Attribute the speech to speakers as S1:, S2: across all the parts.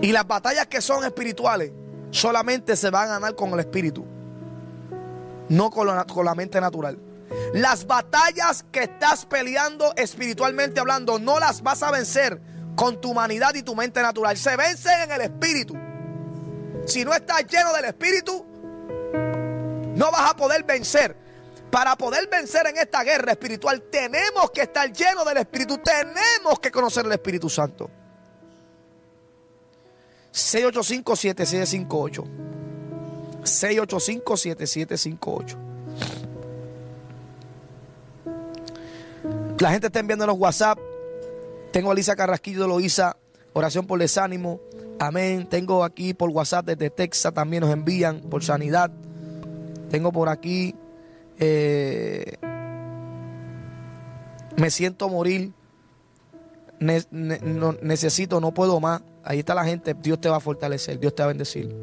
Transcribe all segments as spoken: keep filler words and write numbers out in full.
S1: Y las batallas que son espirituales solamente se van a ganar con el espíritu, no con la, con la mente natural. Las batallas que estás peleando espiritualmente hablando, no las vas a vencer con tu humanidad y tu mente natural. Se vencen en el espíritu. Si no estás lleno del espíritu, no vas a poder vencer. Para poder vencer en esta guerra espiritual, tenemos que estar llenos del espíritu. Tenemos que conocer el Espíritu Santo. seis ocho cinco, siete siete cinco ocho. seis ocho cinco, siete siete cinco ocho. La gente está enviando los WhatsApp. Tengo a Lisa Carrasquillo de Loíza, oración por desánimo. Amén. Tengo aquí por WhatsApp desde Texas, también nos envían por sanidad. Tengo por aquí, eh, me siento morir. Ne ne no, necesito, no puedo más. Ahí está la gente. Dios te va a fortalecer, Dios te va a bendecir.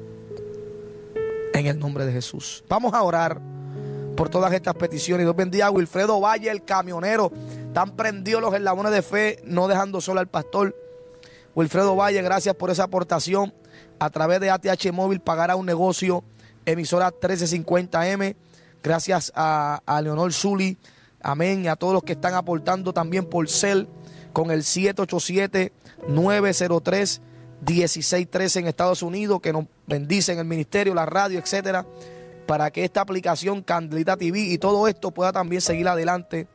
S1: En el nombre de Jesús. Vamos a orar por todas estas peticiones. Dios bendiga a Wilfredo Valle, el camionero. Están prendidos los eslabones de fe, no dejando solo al pastor. Wilfredo Valle, gracias por esa aportación. A través de A T H Móvil pagará un negocio, emisora trece cincuenta M. Gracias a, a Leonor Zuli. Amén. Y a todos los que están aportando también por cel con el siete ocho siete, nueve cero tres, uno seis uno tres en Estados Unidos, que nos bendicen el ministerio, la radio, etcétera, para que esta aplicación Candelita T V y todo esto pueda también seguir adelante,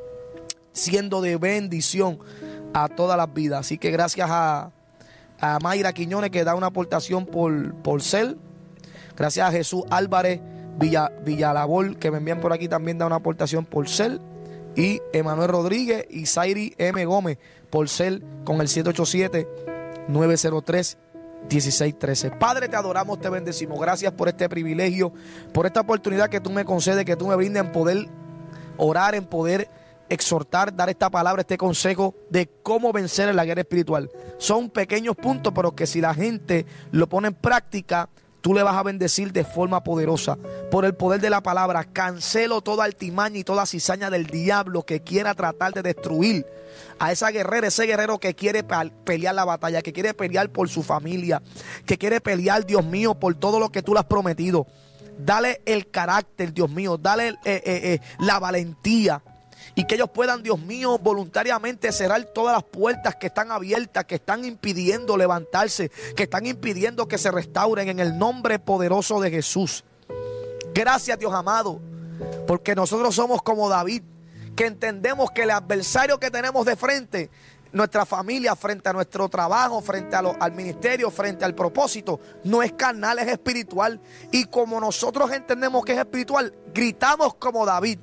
S1: siendo de bendición a todas las vidas. Así que gracias a, a Mayra Quiñones, que da una aportación por, por cel. Gracias a Jesús Álvarez Villa, Villalabor, que me envían por aquí, también da una aportación por cel. Y Emanuel Rodríguez y Zairi M. Gómez por cel con el siete ocho siete, nueve cero tres, uno seis uno tres. Padre, te adoramos, te bendecimos. Gracias por este privilegio, por esta oportunidad que tú me concedes, que tú me brindes en poder orar, en poder exhortar, dar esta palabra, este consejo de cómo vencer en la guerra espiritual. Son pequeños puntos, pero que si la gente lo pone en práctica, tú le vas a bendecir de forma poderosa. Por el poder de la palabra, cancelo toda altimaña y toda cizaña del diablo que quiera tratar de destruir a esa guerrera, ese guerrero que quiere pelear la batalla, que quiere pelear por su familia, que quiere pelear, Dios mío, por todo lo que tú le has prometido. Dale el carácter, Dios mío, dale eh, eh, eh, la valentía. Y que ellos puedan, Dios mío, voluntariamente cerrar todas las puertas que están abiertas, que están impidiendo levantarse, que están impidiendo que se restauren, en el nombre poderoso de Jesús. Gracias, Dios amado, porque nosotros somos como David, que entendemos que el adversario que tenemos de frente, nuestra familia, frente a nuestro trabajo, frente a lo, al ministerio, frente al propósito, no es carnal, es espiritual. Y como nosotros entendemos que es espiritual, gritamos como David: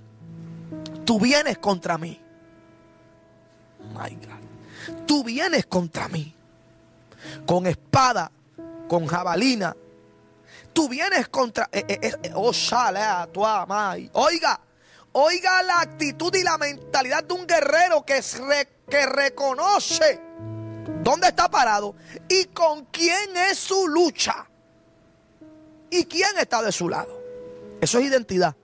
S1: tú vienes contra mí. My God. Tú vienes contra mí. Con espada, con jabalina. Tú vienes contra... Eh, eh, eh, oh, shala, tu amai. Oiga, oiga la actitud y la mentalidad de un guerrero que, es re, que reconoce dónde está parado y con quién es su lucha. Y quién está de su lado. Eso es identidad.